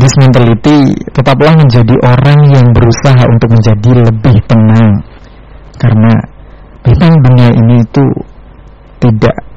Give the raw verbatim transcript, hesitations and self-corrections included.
Hadis menteliti, tetaplah menjadi orang yang berusaha untuk menjadi lebih tenang, karena bintang dunia ini itu tidak